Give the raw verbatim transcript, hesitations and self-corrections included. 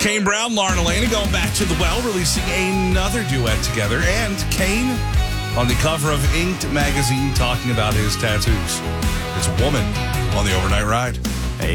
Kane Brown, Lauren Elena going back to the well, releasing another duet together. And Kane on the cover of Inked magazine talking about his tattoos. It's a woman on the overnight ride.